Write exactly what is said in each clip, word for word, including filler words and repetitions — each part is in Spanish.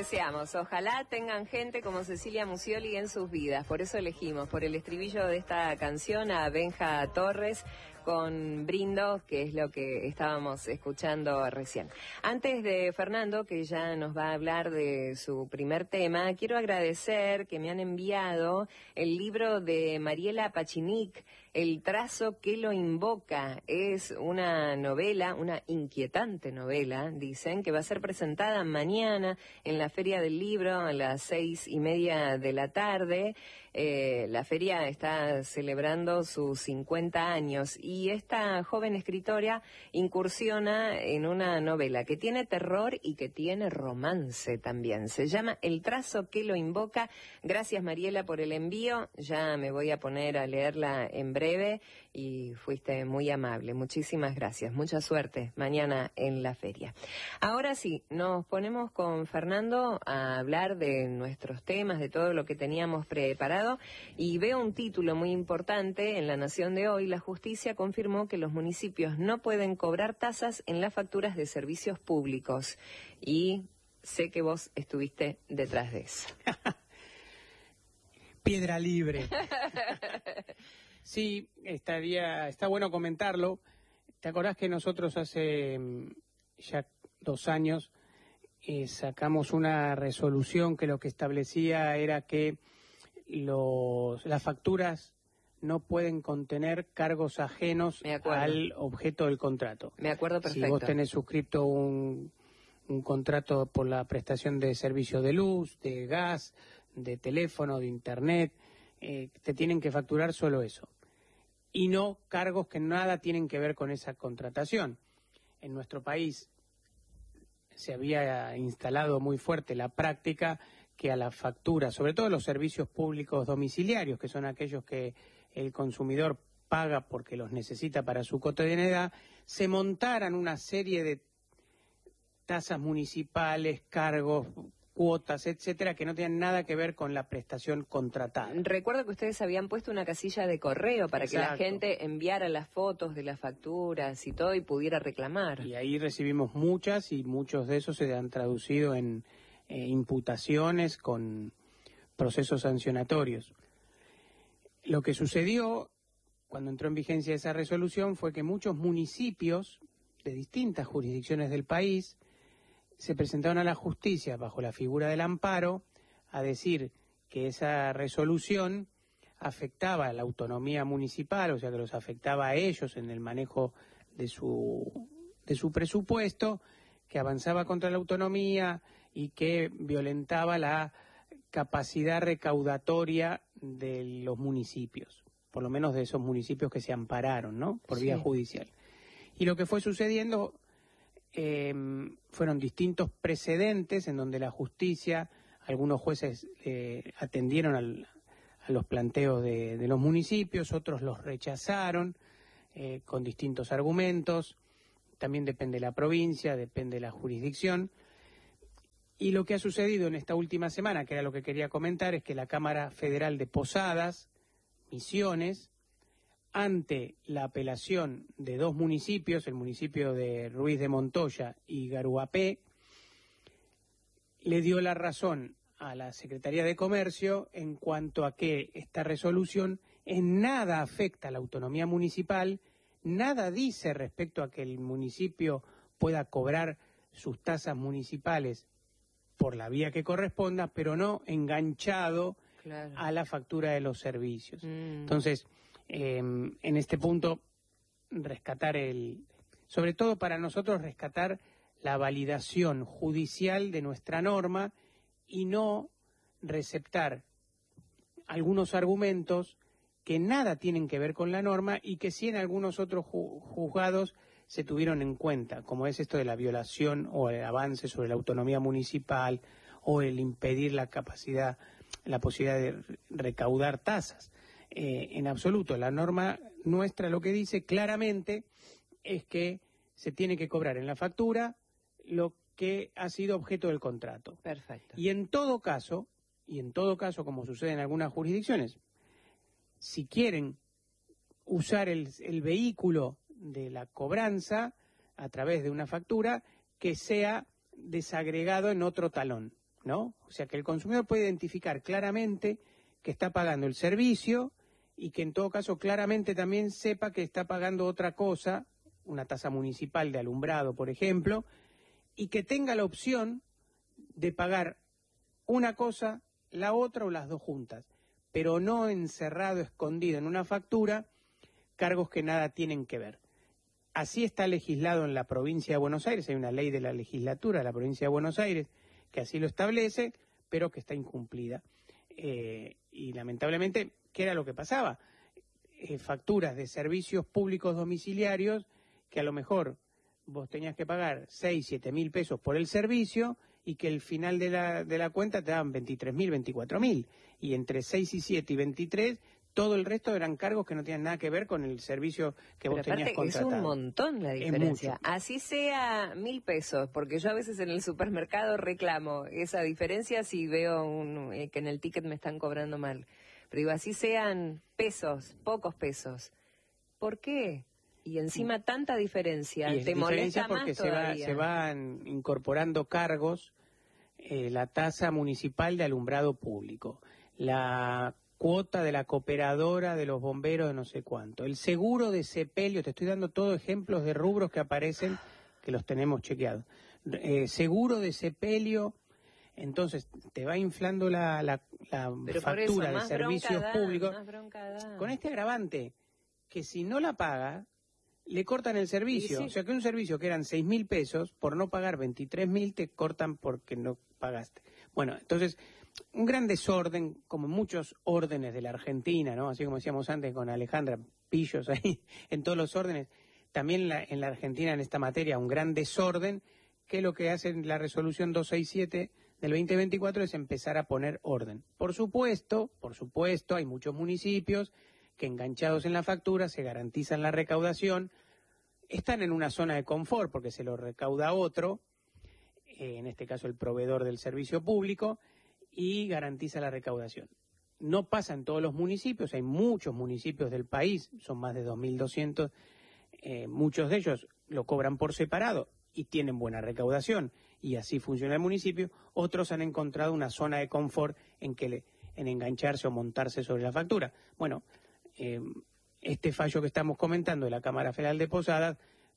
deseamos. Ojalá tengan gente como Cecilia Musioli en sus vidas. Por eso elegimos, por el estribillo de esta canción, a Benja Torres con Brindo, que es lo que estábamos escuchando recién. Antes de Fernando, que ya nos va a hablar de su primer tema, quiero agradecer que me han enviado el libro de Mariela Pachinic, El trazo que lo invoca. Es una novela, una inquietante novela, dicen, que va a ser presentada mañana en la Feria del Libro a las seis y media de la tarde. Eh, la feria está celebrando sus cincuenta años y esta joven escritora incursiona en una novela que tiene terror y que tiene romance también. Se llama El trazo que lo invoca. Gracias, Mariela, por el envío. Ya me voy a poner a leerla en breve y fuiste muy amable. Muchísimas gracias. Mucha suerte mañana en la feria. Ahora sí, nos ponemos con Fernando a hablar de nuestros temas, de todo lo que teníamos preparado. Y veo un título muy importante en La Nación de hoy. La justicia confirmó que los municipios no pueden cobrar tasas en las facturas de servicios públicos. Y sé que vos estuviste detrás de eso. Piedra libre. Sí, estaría, está bueno comentarlo. ¿Te acordás que nosotros hace ya dos años eh, sacamos una resolución que lo que establecía era que Los, las facturas no pueden contener cargos ajenos al objeto del contrato? Me acuerdo perfecto. Si vos tenés suscripto un, un contrato por la prestación de servicios de luz, de gas, de teléfono, de internet, eh, te tienen que facturar solo eso. Y no cargos que nada tienen que ver con esa contratación. En nuestro país se había instalado muy fuerte la práctica que a la factura, sobre todo los servicios públicos domiciliarios, que son aquellos que el consumidor paga porque los necesita para su cotidianidad, se montaran una serie de tasas municipales, cargos, cuotas, etcétera, que no tenían nada que ver con la prestación contratada. Recuerdo que ustedes habían puesto una casilla de correo para Exacto. que la gente enviara las fotos de las facturas y todo y pudiera reclamar. Y ahí recibimos muchas y muchos de esos se han traducido en Eh, imputaciones con procesos sancionatorios. Lo que sucedió cuando entró en vigencia esa resolución fue que muchos municipios de distintas jurisdicciones del país se presentaron a la justicia bajo la figura del amparo a decir que esa resolución afectaba a la autonomía municipal, o sea que los afectaba a ellos en el manejo de su, de su presupuesto, que avanzaba contra la autonomía y que violentaba la capacidad recaudatoria de los municipios, por lo menos de esos municipios que se ampararon, ¿no?, por vía sí. judicial. Y lo que fue sucediendo eh, fueron distintos precedentes en donde la justicia, algunos jueces eh, atendieron al, a los planteos de, de los municipios, otros los rechazaron eh, con distintos argumentos. También depende de la provincia, depende de la jurisdicción. Y lo que ha sucedido en esta última semana, que era lo que quería comentar, es que la Cámara Federal de Posadas, Misiones, ante la apelación de dos municipios, el municipio de Ruiz de Montoya y Garuapé, le dio la razón a la Secretaría de Comercio en cuanto a que esta resolución en nada afecta a la autonomía municipal, nada dice respecto a que el municipio pueda cobrar sus tasas municipales por la vía que corresponda, pero no enganchado claro. a la factura de los servicios. Mm. Entonces, eh, en este punto, rescatar el, sobre todo para nosotros, rescatar la validación judicial de nuestra norma y no receptar algunos argumentos que nada tienen que ver con la norma y que sí en algunos otros juzgados se tuvieron en cuenta, como es esto de la violación o el avance sobre la autonomía municipal o el impedir la capacidad, la posibilidad de recaudar tasas. Eh, en absoluto, la norma nuestra lo que dice claramente es que se tiene que cobrar en la factura lo que ha sido objeto del contrato. Perfecto. Y en todo caso, y en todo caso, como sucede en algunas jurisdicciones, si quieren usar el, el vehículo de la cobranza a través de una factura, que sea desagregado en otro talón. ¿no? O sea, que el consumidor puede identificar claramente que está pagando el servicio y que en todo caso claramente también sepa que está pagando otra cosa, una tasa municipal de alumbrado, por ejemplo, y que tenga la opción de pagar una cosa, la otra o las dos juntas, pero no encerrado, escondido en una factura, cargos que nada tienen que ver. Así está legislado en la provincia de Buenos Aires, hay una ley de la legislatura de la provincia de Buenos Aires que así lo establece, pero que está incumplida. Eh, y lamentablemente, ¿qué era lo que pasaba? Eh, facturas de servicios públicos domiciliarios que a lo mejor vos tenías que pagar seis, siete mil pesos por el servicio y que el final de la, de la cuenta te daban veintitrés mil, veinticuatro mil. Y entre seis y siete y veintitrés, todo el resto eran cargos que no tenían nada que ver con el servicio que Pero vos tenías aparte, contratado. Es un montón la diferencia. Así sea mil pesos, porque yo a veces en el supermercado reclamo esa diferencia si veo un, eh, que en el ticket me están cobrando mal. Pero digo, así sean pesos, pocos pesos. ¿Por qué? Y encima tanta diferencia, y te molesta porque más se va, todavía. se van incorporando cargos, eh, la tasa municipal de alumbrado público, la cuota de la cooperadora de los bomberos de no sé cuánto, el seguro de sepelio, te estoy dando todos ejemplos de rubros que aparecen, que los tenemos chequeados. Eh, seguro de sepelio, entonces te va inflando la, la, la factura eso, de servicios da, públicos, da. con este agravante, que si no la paga, le cortan el servicio. Sí. O sea que un servicio que eran seis mil pesos, por no pagar veintitrés mil, te cortan porque no pagaste. Bueno, entonces, un gran desorden, como muchos órdenes de la Argentina, ¿no? Así como decíamos antes con Alejandra, pillos ahí, en todos los órdenes. También la, en la Argentina, en esta materia, un gran desorden, que lo que hace la resolución doscientos sesenta y siete del veinte veinticuatro es empezar a poner orden. Por supuesto, por supuesto, hay muchos municipios que enganchados en la factura se garantizan la recaudación, están en una zona de confort porque se lo recauda otro, eh, en este caso el proveedor del servicio público, y garantiza la recaudación. No pasa en todos los municipios, hay muchos municipios del país, son más de dos mil doscientos, eh, muchos de ellos lo cobran por separado y tienen buena recaudación, y así funciona el municipio. Otros han encontrado una zona de confort en que le, en engancharse o montarse sobre la factura. Bueno, Eh, este fallo que estamos comentando de la Cámara Federal de Posadas,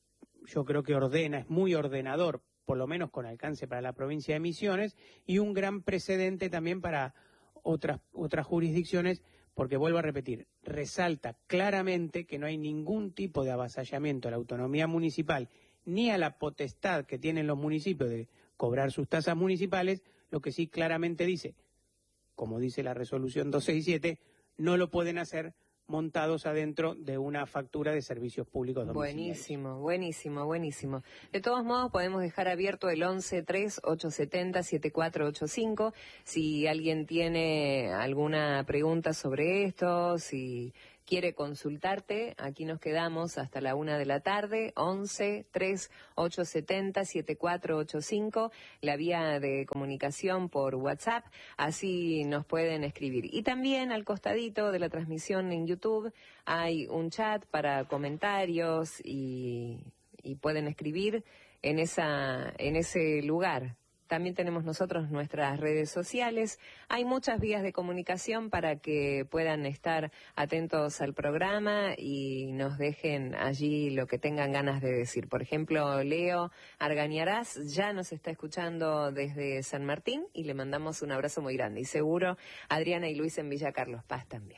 yo creo que ordena, es muy ordenador, por lo menos con alcance para la provincia de Misiones, y un gran precedente también para otras, otras jurisdicciones, porque vuelvo a repetir, resalta claramente que no hay ningún tipo de avasallamiento a la autonomía municipal, ni a la potestad que tienen los municipios de cobrar sus tasas municipales. Lo que sí claramente dice, como dice la resolución doscientos sesenta y siete, no lo pueden hacer montados adentro de una factura de servicios públicos domiciliarios. Buenísimo, buenísimo, buenísimo. De todos modos, podemos dejar abierto el once tres ocho siete cero siete cuatro ocho cinco. Si alguien tiene alguna pregunta sobre esto, si quiere consultarte, aquí nos quedamos hasta la una de la tarde, once tres ocho siete cero siete cuatro ocho cinco, la vía de comunicación por WhatsApp, así nos pueden escribir. Y también al costadito de la transmisión en YouTube hay un chat para comentarios y, y pueden escribir en esa, en ese lugar. También tenemos nosotros nuestras redes sociales. Hay muchas vías de comunicación para que puedan estar atentos al programa y nos dejen allí lo que tengan ganas de decir. Por ejemplo, Leo Argañarás ya nos está escuchando desde San Martín y le mandamos un abrazo muy grande. Y seguro Adriana y Luis en Villa Carlos Paz también.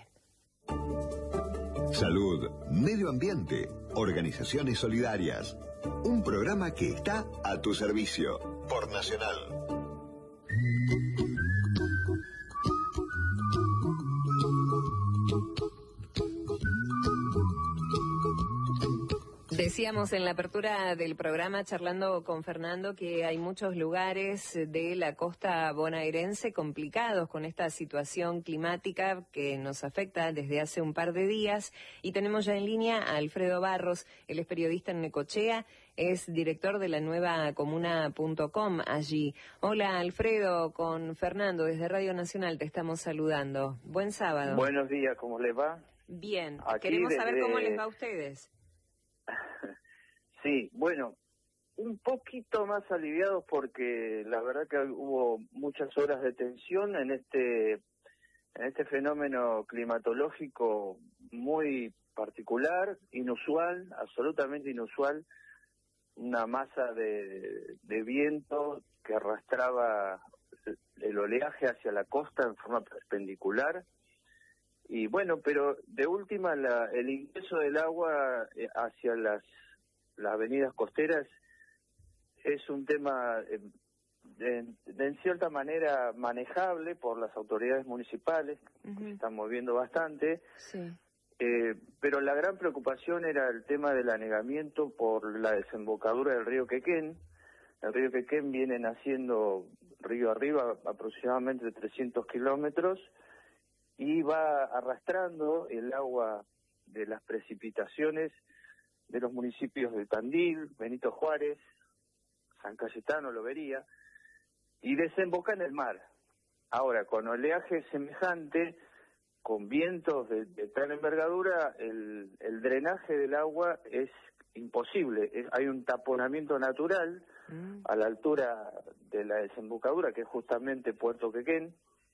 Salud, medio ambiente, organizaciones solidarias. Un programa que está a tu servicio por Nacional. Decíamos en la apertura del programa, charlando con Fernando, que hay muchos lugares de la costa bonaerense complicados con esta situación climática que nos afecta desde hace un par de días. Y tenemos ya en línea a Alfredo Barros, él es periodista en Necochea, es director de la nueva comuna punto com allí. Hola Alfredo, con Fernando desde Radio Nacional te estamos saludando. Buen sábado. Buenos días, ¿cómo les va? Bien, Aquí queremos desde... saber cómo les va a ustedes. Sí, bueno, un poquito más aliviados porque la verdad que hubo muchas horas de tensión en este en este fenómeno climatológico muy particular, inusual, absolutamente inusual, una masa de, de viento que arrastraba el oleaje hacia la costa en forma perpendicular. Y bueno, pero de última la, el ingreso del agua hacia las, las avenidas costeras es un tema eh, de, de, en cierta manera manejable por las autoridades municipales, uh-huh. que se están moviendo bastante, sí. eh, pero la gran preocupación era el tema del anegamiento por la desembocadura del río Quequén. El río Quequén viene naciendo río arriba aproximadamente trescientos kilómetros y va arrastrando el agua de las precipitaciones de los municipios de Tandil, Benito Juárez, San Cayetano, Lobería, y desemboca en el mar. Ahora, con oleaje semejante, con vientos de, de tal envergadura, el, el drenaje del agua es imposible. Es, hay un taponamiento natural mm. a la altura de la desembocadura, que es justamente Puerto Quequén,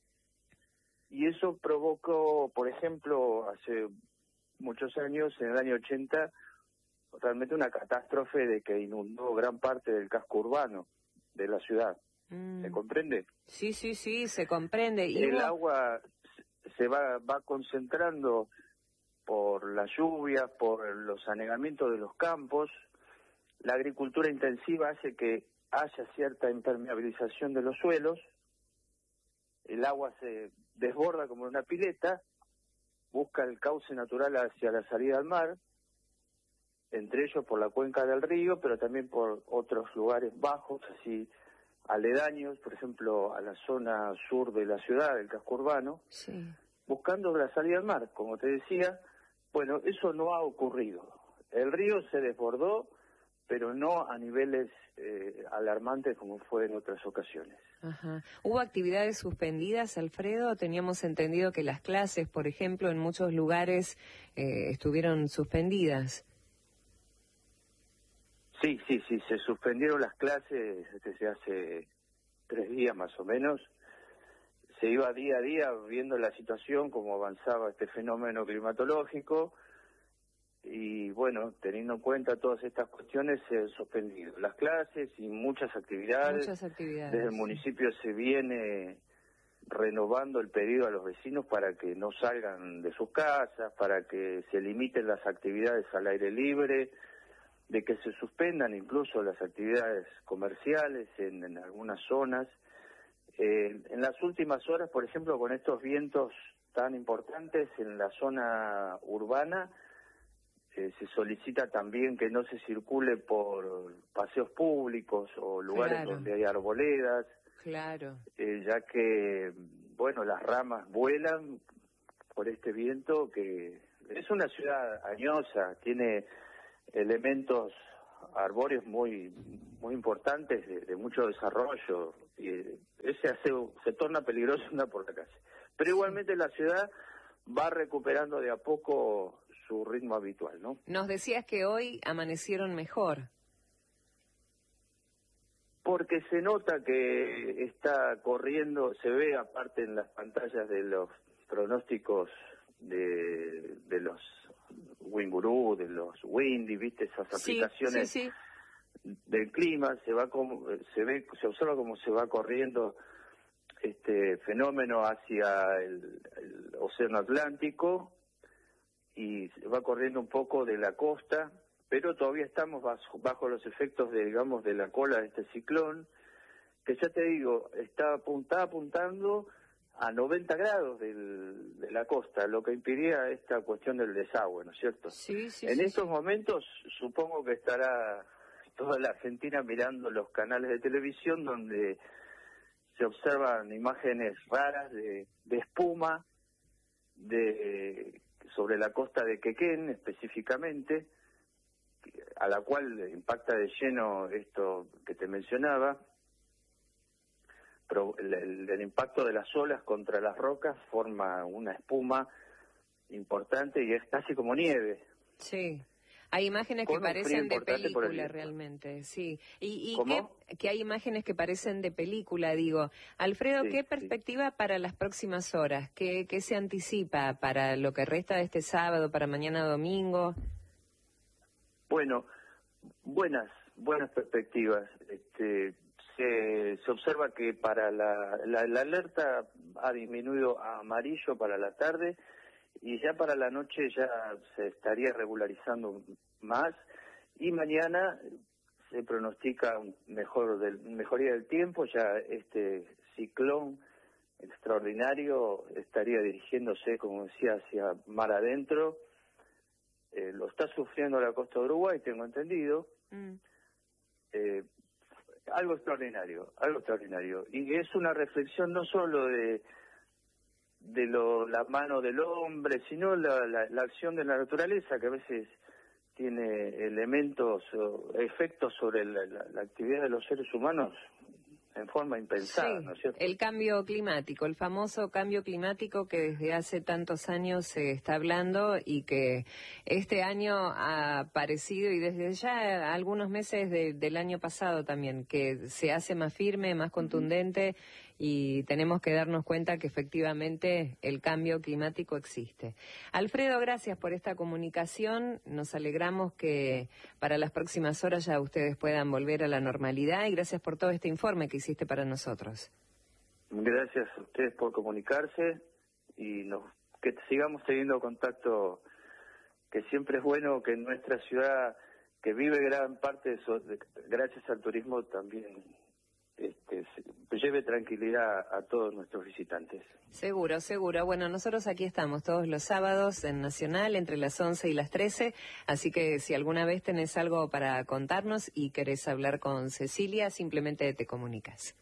y eso provocó, por ejemplo, hace muchos años, en el año ochenta, realmente una catástrofe de que inundó gran parte del casco urbano de la ciudad. Mm. ¿Se comprende? Sí, sí, sí, se comprende. ¿Y el vos... agua se va, va concentrando por las lluvias, por los anegamientos de los campos. La agricultura intensiva hace que haya cierta impermeabilización de los suelos. El agua se desborda como una pileta, busca el cauce natural hacia la salida al mar, entre ellos por la cuenca del río, pero también por otros lugares bajos, así aledaños, por ejemplo, a la zona sur de la ciudad, del casco urbano, sí. buscando la salida al mar, como te decía. Bueno, eso no ha ocurrido. El río se desbordó, pero no a niveles eh, alarmantes como fue en otras ocasiones. Ajá. ¿Hubo actividades suspendidas, Alfredo? Teníamos entendido que las clases, por ejemplo, en muchos lugares eh, estuvieron suspendidas. Sí, sí, sí, se suspendieron las clases desde hace tres días más o menos. Se iba día a día viendo la situación, cómo avanzaba este fenómeno climatológico, y bueno, teniendo en cuenta todas estas cuestiones, se han suspendido las clases y muchas actividades. Muchas actividades. Desde el municipio se viene renovando el pedido a los vecinos para que no salgan de sus casas, para que se limiten las actividades al aire libre, de que se suspendan incluso las actividades comerciales en, en algunas zonas. Eh, en las últimas horas, por ejemplo, con estos vientos tan importantes en la zona urbana, eh, se solicita también que no se circule por paseos públicos o lugares claro. donde hay arboledas, claro. eh, ya que, bueno, las ramas vuelan por este viento, que es una ciudad añosa, tiene elementos arbóreos muy muy importantes de, de mucho desarrollo, y ese hace, se torna peligroso andar por la calle. Pero igualmente la ciudad va recuperando de a poco su ritmo habitual, ¿no? Nos decías que hoy amanecieron mejor. Porque se nota que está corriendo, se ve aparte en las pantallas de los pronósticos de, de los Winguru, de los Windy, viste esas aplicaciones sí, sí, sí. del clima, se va como se ve, se observa cómo se va corriendo este fenómeno hacia el, el océano Atlántico y va corriendo un poco de la costa, pero todavía estamos bajo, bajo los efectos de, digamos, de la cola de este ciclón, que ya te digo, está, está apuntando a noventa grados del, de la costa, lo que impidía esta cuestión del desagüe, ¿no es cierto? Sí, sí, en sí, estos sí. momentos supongo que estará toda la Argentina mirando los canales de televisión donde se observan imágenes raras de, de espuma de sobre la costa de Quequén específicamente, a la cual impacta de lleno esto que te mencionaba. Pero el, el, el impacto de las olas contra las rocas forma una espuma importante y es casi como nieve. Sí. Hay imágenes que con un frío parecen de importante por el película viento. realmente, sí. ¿Y, y ¿Cómo? qué, que hay imágenes que parecen de película, digo? Alfredo, Sí, ¿qué sí. perspectiva para las próximas horas? ¿Qué, qué se anticipa para lo que resta de este sábado, para mañana domingo? Bueno, buenas, buenas perspectivas. Este, se, se observa que para la, la, la alerta ha disminuido a amarillo para la tarde y ya para la noche ya se estaría regularizando más y mañana se pronostica un mejor del, mejoría del tiempo, ya este ciclón extraordinario estaría dirigiéndose, como decía, hacia mar adentro. Eh, lo está sufriendo la costa de Uruguay, tengo entendido. Mm. Eh, algo extraordinario, algo extraordinario. Y es una reflexión no solo de de lo, la mano del hombre, sino la, la, la acción de la naturaleza, que a veces tiene elementos o efectos sobre la, la, la actividad de los seres humanos en forma impensada, Sí, ¿no es cierto? el cambio climático, el famoso cambio climático que desde hace tantos años se está hablando y que este año ha aparecido y desde ya algunos meses de, del año pasado también, que se hace más firme, más contundente y tenemos que darnos cuenta que efectivamente el cambio climático existe. Alfredo, gracias por esta comunicación. Nos alegramos que para las próximas horas ya ustedes puedan volver a la normalidad y gracias por todo este informe que hiciste para nosotros. Gracias a ustedes por comunicarse y nos, que sigamos teniendo contacto, que siempre es bueno que en nuestra ciudad, que vive gran parte de eso, de, gracias al turismo, también este, se, lleve tranquilidad a todos nuestros visitantes. Seguro, seguro. Bueno, nosotros aquí estamos todos los sábados en Nacional entre las once y las trece, así que si alguna vez tenés algo para contarnos y querés hablar con Cecilia, simplemente te comunicas.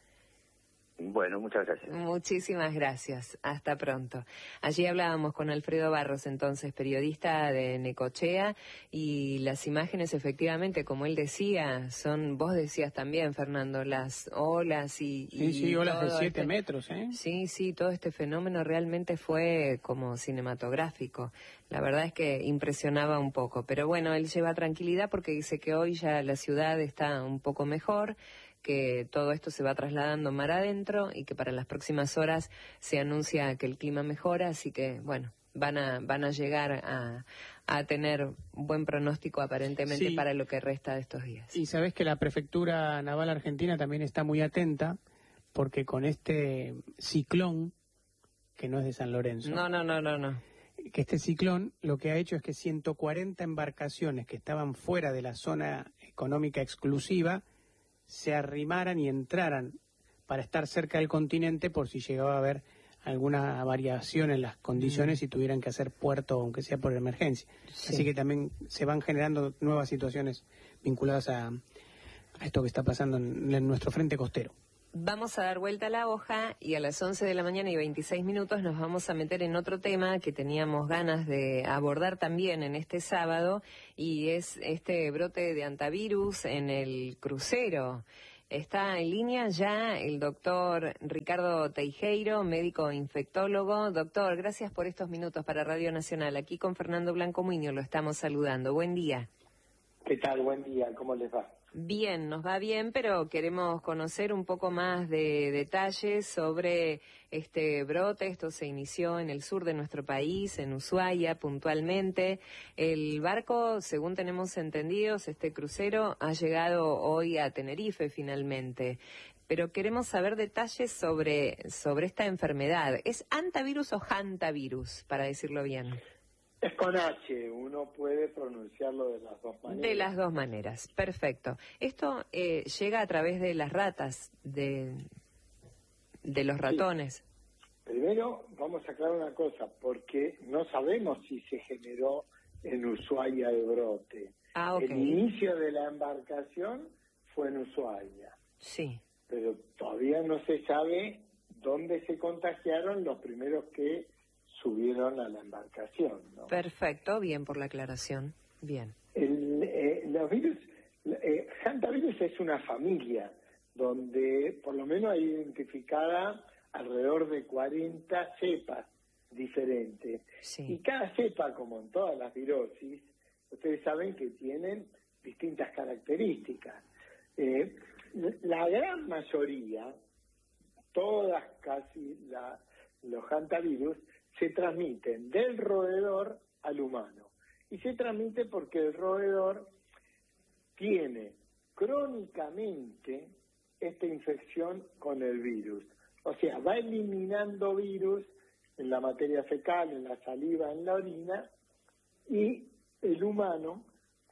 Bueno, muchas gracias. Muchísimas gracias. Hasta pronto. Allí hablábamos con Alfredo Barros, entonces periodista de Necochea, y las imágenes efectivamente, como él decía, son, vos decías también, Fernando, las olas y... Sí, y sí, olas de todo siete este- metros, ¿eh? Sí, sí, todo este fenómeno realmente fue como cinematográfico. La verdad es que impresionaba un poco. Pero bueno, él lleva tranquilidad porque dice que hoy ya la ciudad está un poco mejor, que todo esto se va trasladando mar adentro y que para las próximas horas se anuncia que el clima mejora, así que bueno, van a van a llegar a, a tener buen pronóstico aparentemente Sí. para lo que resta de estos días. Y sabés que la Prefectura Naval Argentina también está muy atenta porque con este ciclón, que no es de San Lorenzo, No, no, no, no, no. que este ciclón lo que ha hecho es que ciento cuarenta embarcaciones que estaban fuera de la zona económica exclusiva se arrimaran y entraran para estar cerca del continente por si llegaba a haber alguna variación en las condiciones y tuvieran que hacer puerto, aunque sea por emergencia. Sí. Así que también se van generando nuevas situaciones vinculadas a, a esto que está pasando en, en nuestro frente costero. Vamos a dar vuelta a la hoja y a las once de la mañana y veintiséis minutos nos vamos a meter en otro tema que teníamos ganas de abordar también en este sábado y es este brote de antivirus en el crucero. Está en línea ya el doctor Ricardo Teijeiro, médico infectólogo. Doctor, gracias por estos minutos para Radio Nacional. Aquí con Fernando Blanco Muñoz lo estamos saludando. Buen día. ¿Qué tal? Buen día, ¿cómo les va? Bien, nos va bien, pero queremos conocer un poco más de detalles sobre este brote. Esto se inició en el sur de nuestro país, en Ushuaia puntualmente. El barco, según tenemos entendidos, este crucero ha llegado hoy a Tenerife finalmente. Pero queremos saber detalles sobre, sobre esta enfermedad. ¿Es hantavirus o hantavirus, para decirlo bien? Es con H, uno puede pronunciarlo de las dos maneras. De las dos maneras, perfecto. Esto eh, llega a través de las ratas, de, de los ratones. Sí. Primero, vamos a aclarar una cosa, porque no sabemos si se generó en Ushuaia el brote. Ah, ok. El inicio de la embarcación fue en Ushuaia, Sí. pero todavía no se sabe dónde se contagiaron los primeros que subieron a la embarcación, ¿no? Perfecto, bien por la aclaración. Bien. El, eh, los virus, eh, hantavirus es una familia donde por lo menos hay identificada alrededor de cuarenta cepas diferentes. Sí. Y cada cepa, como en todas las virosis, ustedes saben que tienen distintas características. Eh, la gran mayoría, todas casi la, los hantavirus, se transmiten del roedor al humano. Y se transmite porque el roedor tiene crónicamente esta infección con el virus. O sea, va eliminando virus en la materia fecal, en la saliva, en la orina, y el humano,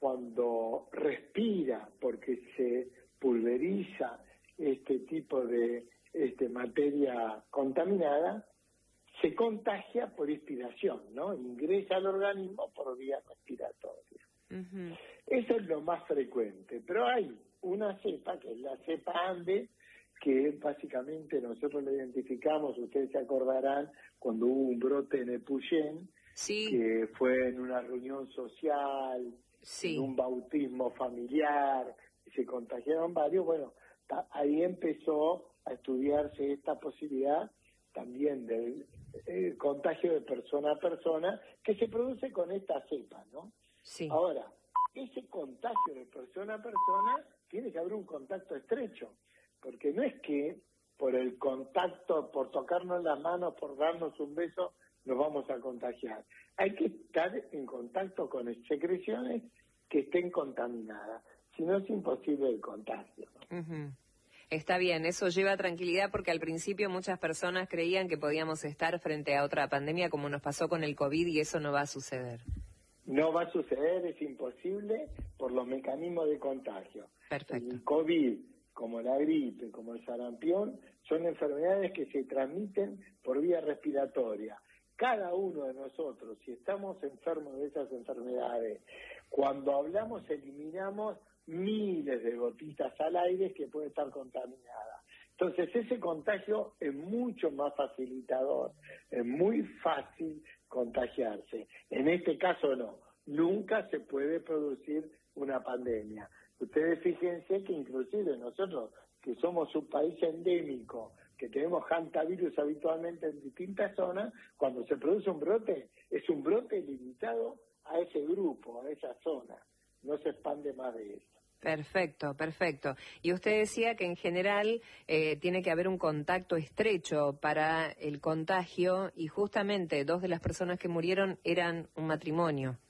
cuando respira, porque se pulveriza este tipo de este, materia contaminada, se contagia por inspiración, ¿no? Ingresa al organismo por vía respiratoria. Uh-huh. Eso es lo más frecuente, pero hay una cepa, que es la cepa Andes, que básicamente nosotros la identificamos, ustedes se acordarán, cuando hubo un brote en Epuyén, sí, que fue en una reunión social, sí, en un bautismo familiar, y se contagiaron varios. Bueno, ahí empezó a estudiarse esta posibilidad también del eh, contagio de persona a persona, que se produce con esta cepa, ¿no? Sí. Ahora, ese contagio de persona a persona tiene que haber un contacto estrecho, porque no es que por el contacto, por tocarnos las manos, por darnos un beso, nos vamos a contagiar. Hay que estar en contacto con secreciones que estén contaminadas, si no es imposible el contagio, ¿no? Uh-huh. Está bien, eso lleva tranquilidad porque al principio muchas personas creían que podíamos estar frente a otra pandemia como nos pasó con el COVID y eso no va a suceder. No va a suceder, es imposible por los mecanismos de contagio. Perfecto. El COVID, como la gripe, como el sarampión, son enfermedades que se transmiten por vía respiratoria. Cada uno de nosotros, si estamos enfermos de esas enfermedades, cuando hablamos eliminamos miles de gotitas al aire que puede estar contaminada. Entonces ese contagio es mucho más facilitador, es muy fácil contagiarse. En este caso no, nunca se puede producir una pandemia. Ustedes fíjense que inclusive nosotros, que somos un país endémico, que tenemos hantavirus habitualmente en distintas zonas, cuando se produce un brote, es un brote limitado a ese grupo, a esa zona, no se expande más de eso. Perfecto, perfecto. Y usted decía que en general eh, tiene que haber un contacto estrecho para el contagio y justamente dos de las personas que murieron eran un matrimonio.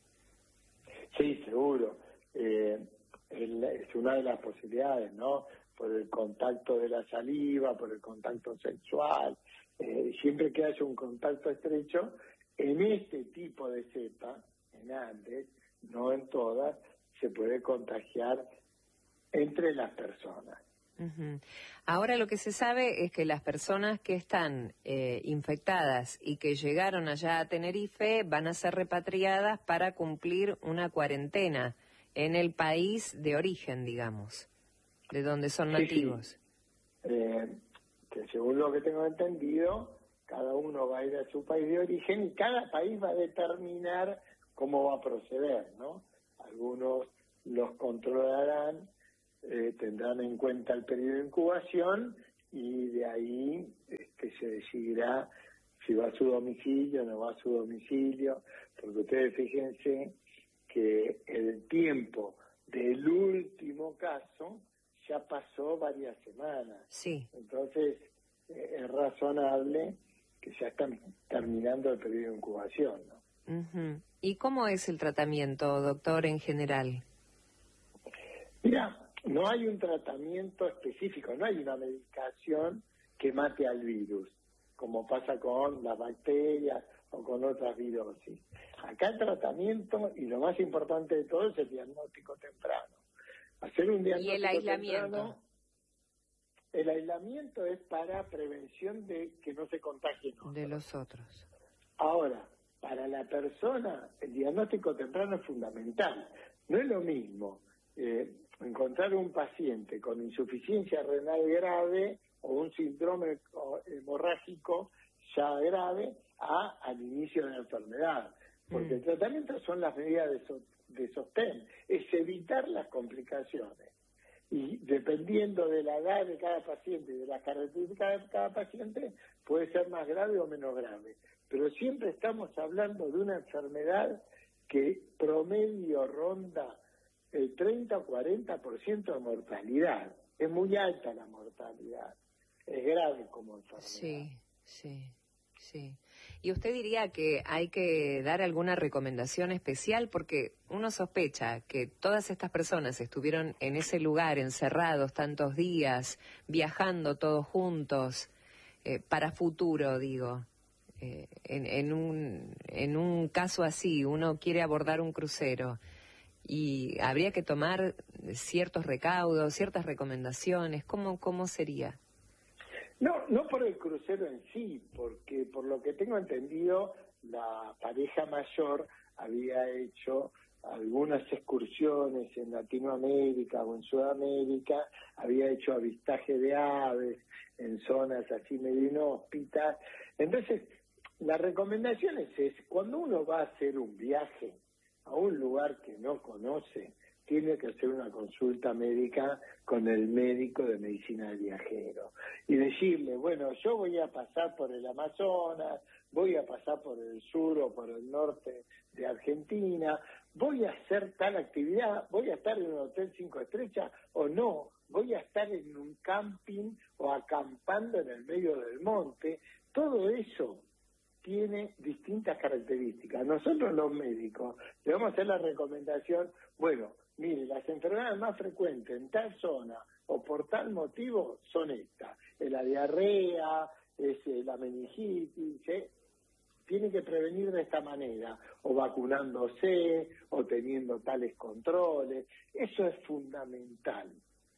Sí, seguro. Eh, el, es una de las posibilidades, ¿no? Por el contacto de la saliva, por el contacto sexual. Eh, siempre que haya un contacto estrecho, en este tipo de cepa, en Andes, no en todas, se puede contagiar entre las personas. Uh-huh. Ahora lo que se sabe es que las personas que están eh, infectadas y que llegaron allá a Tenerife van a ser repatriadas para cumplir una cuarentena en el país de origen, digamos, de donde son nativos. Sí, sí. Eh, que según lo que tengo entendido, cada uno va a ir a su país de origen y cada país va a determinar cómo va a proceder, ¿no? Algunos los controlarán, eh, tendrán en cuenta el periodo de incubación y de ahí este, se decidirá si va a su domicilio o no va a su domicilio, porque ustedes fíjense que el tiempo del último caso ya pasó varias semanas. Sí. Entonces eh, es razonable que ya están terminando el periodo de incubación, ¿no? Uh-huh. ¿Y cómo es el tratamiento, doctor, en general? Mira, no hay un tratamiento específico, no hay una medicación que mate al virus, como pasa con las bacterias o con otras virosis. Acá el tratamiento, y lo más importante de todo, es el diagnóstico temprano. Hacer un diagnóstico ¿Y el aislamiento? Temprano, el aislamiento es para prevención de que no se contagien otros. De los otros. Ahora, para la persona, el diagnóstico temprano es fundamental. No es lo mismo eh, encontrar un paciente con insuficiencia renal grave o un síndrome hemorrágico ya grave a, al inicio de la enfermedad. Porque mm. el tratamiento son las medidas de, so, de sostén, es evitar las complicaciones. Y dependiendo de la edad de cada paciente y de las características de cada paciente, puede ser más grave o menos grave. Pero siempre estamos hablando de una enfermedad que promedio ronda el treinta o cuarenta por ciento de mortalidad. Es muy alta la mortalidad, es grave como enfermedad. Sí, sí, sí. ¿Y usted diría que hay que dar alguna recomendación especial? Porque uno sospecha que todas estas personas estuvieron en ese lugar encerrados tantos días, viajando todos juntos, eh, para futuro, digo. Eh, en, en, un, en un caso así, uno quiere abordar un crucero y habría que tomar ciertos recaudos, ciertas recomendaciones. ¿Cómo, cómo sería? No, no por el crucero en sí, porque por lo que tengo entendido, la pareja mayor había hecho algunas excursiones en Latinoamérica o en Sudamérica, había hecho avistaje de aves en zonas así medio inhóspitas. Entonces, la recomendación es, es cuando uno va a hacer un viaje a un lugar que no conoce, tiene que hacer una consulta médica con el médico de medicina del viajero y decirle, bueno, yo voy a pasar por el Amazonas, voy a pasar por el sur o por el norte de Argentina, voy a hacer tal actividad, voy a estar en un hotel cinco estrellas o no, voy a estar en un camping o acampando en el medio del monte. Todo eso tiene distintas características. Nosotros los médicos le vamos a hacer la recomendación, bueno, mire, las enfermedades más frecuentes en tal zona o por tal motivo son estas, es la diarrea, es la meningitis, ¿eh? Tiene que prevenir de esta manera, o vacunándose, o teniendo tales controles, eso es fundamental.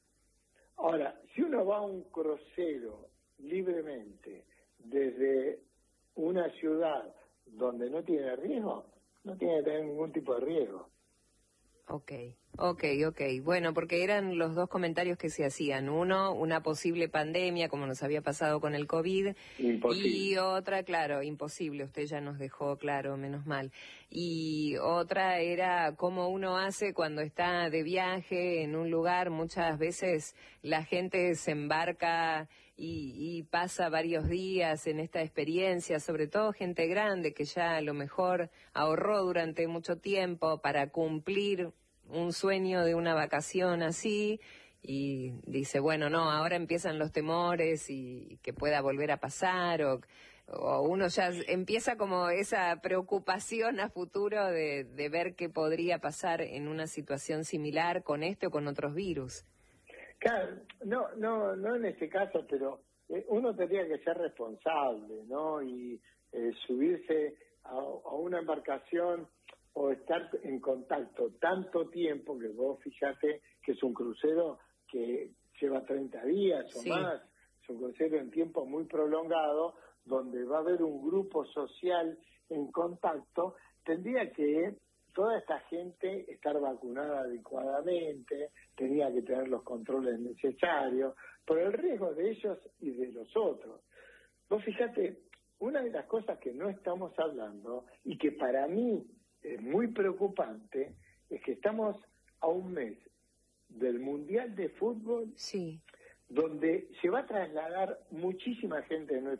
Ahora, si uno va a un crucero libremente desde una ciudad donde no tiene riesgo, no tiene que tener ningún tipo de riesgo. Ok, ok, ok. Bueno, porque eran los dos comentarios que se hacían. Uno, una posible pandemia, como nos había pasado con el COVID. Imposible. Y otra, claro, imposible. Usted ya nos dejó claro, menos mal. Y otra era cómo uno hace cuando está de viaje en un lugar. Muchas veces la gente se embarca y, y pasa varios días en esta experiencia, sobre todo gente grande que ya a lo mejor ahorró durante mucho tiempo para cumplir un sueño de una vacación así, y dice, bueno, no, ahora empiezan los temores y que pueda volver a pasar, o, o uno ya empieza como esa preocupación a futuro de, de ver qué podría pasar en una situación similar con este o con otros virus. Claro, no, no, no en este caso, pero eh, uno tendría que ser responsable, ¿no? Y eh, subirse a, a una embarcación o estar en contacto tanto tiempo, que vos fíjate que es un crucero que lleva treinta días o Sí. más, es un crucero en tiempo muy prolongado, donde va a haber un grupo social en contacto, tendría que toda esta gente estar vacunada adecuadamente, tenía que tener los controles necesarios, por el riesgo de ellos y de los otros. Vos fíjate, una de las cosas que no estamos hablando, y que para mí es muy preocupante, es que estamos a un mes del Mundial de Fútbol, Sí. donde se va a trasladar muchísima gente de nuestro